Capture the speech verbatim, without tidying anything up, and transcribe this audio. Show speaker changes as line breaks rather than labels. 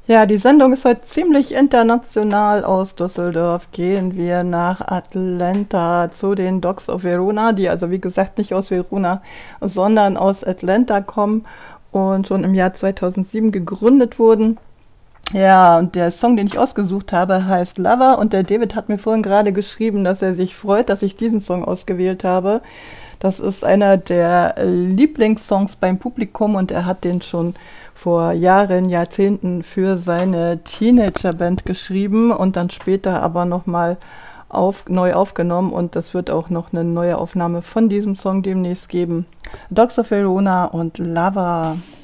Ja, die Sendung ist heute ziemlich international. Aus Düsseldorf gehen wir nach Atlanta zu den Dogs of Verona, die also wie gesagt nicht aus Verona, sondern aus Atlanta kommen und schon im Jahr zweitausendsieben gegründet wurden. Ja, und der Song, den ich ausgesucht habe, heißt Lover, und der David hat mir vorhin gerade geschrieben, dass er sich freut, dass ich diesen Song ausgewählt habe. Das ist einer der Lieblingssongs beim Publikum, und er hat den schon vor Jahren, Jahrzehnten für seine Teenagerband geschrieben und dann später aber nochmal auf, neu aufgenommen, und das wird auch noch eine neue Aufnahme von diesem Song demnächst geben. Dogs of Verona und Lover.